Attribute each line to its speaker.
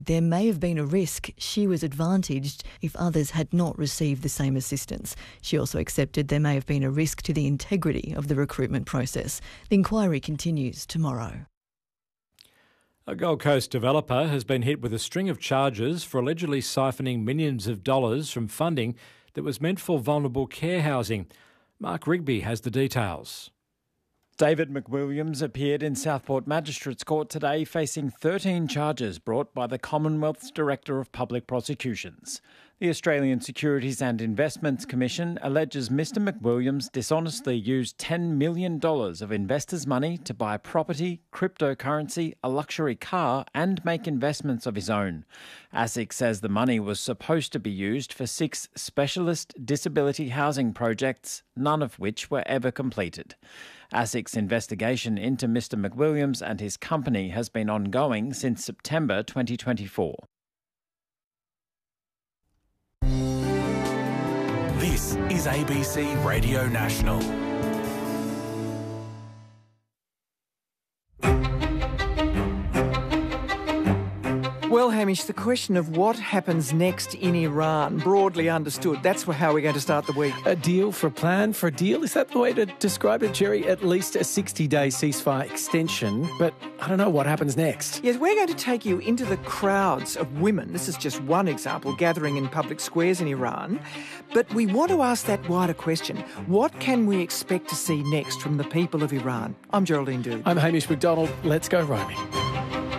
Speaker 1: There may have been a risk she was advantaged if others had not received the same assistance. She also accepted there may have been a risk to the integrity of the recruitment process. The inquiry continues tomorrow.
Speaker 2: A Gold Coast developer has been hit with a string of charges for allegedly siphoning millions of dollars from funding that was meant for vulnerable care housing. Mark Rigby has the details.
Speaker 3: David McWilliams appeared in Southport Magistrates Court today facing 13 charges brought by the Commonwealth's Director of Public Prosecutions. The Australian Securities and Investments Commission alleges Mr McWilliams dishonestly used $10 million of investors' money to buy property, cryptocurrency, a luxury car and make investments of his own. ASIC says the money was supposed to be used for 6 specialist disability housing projects, none of which were ever completed. ASIC's investigation into Mr McWilliams and his company has been ongoing since September 2024.
Speaker 4: This is ABC Radio National.
Speaker 5: Well, Hamish, the question of what happens next in Iran, broadly understood, that's how we're going to start the week.
Speaker 6: A deal for a plan for a deal? Is that the way to describe it, Jerry? At least a 60-day ceasefire extension, but I don't know what happens next.
Speaker 5: Yes, we're going to take you into the crowds of women, this is just one example, gathering in public squares in Iran, but we want to ask that wider question. What can we expect to see next from the people of Iran? I'm Geraldine Doogue.
Speaker 6: I'm Hamish McDonald. Let's go roaming.